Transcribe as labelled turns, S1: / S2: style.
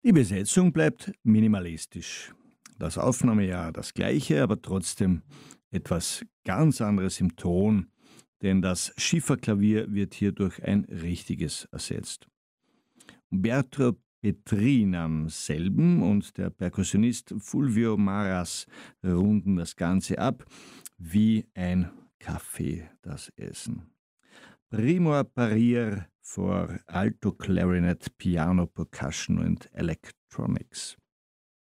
S1: Die Besetzung bleibt minimalistisch. Das Aufnahmejahr das gleiche, aber trotzdem etwas ganz anderes im Ton, denn das Schifferklavier wird hier durch ein richtiges ersetzt. Umberto Petrin am selben und der Perkussionist Fulvio Maras runden das Ganze ab wie ein Kaffee das Essen. Primo apparir for alto clarinet, piano, percussion and electronics.